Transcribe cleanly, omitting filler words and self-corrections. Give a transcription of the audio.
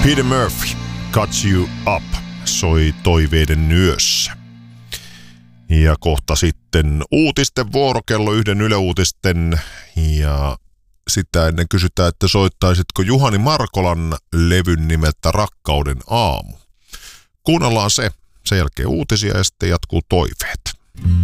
Peter Murphy, Cut You Up, soi toiveiden yössä. Ja kohta sitten uutisten vuorokello, yhden Yle Uutisten. Ja sitä ennen kysytään, että soittaisitko Juhani Markolan levyn nimeltä Rakkauden aamu. Kuunnellaan se. Sen jälkeen uutisia ja sitten jatkuu toiveet.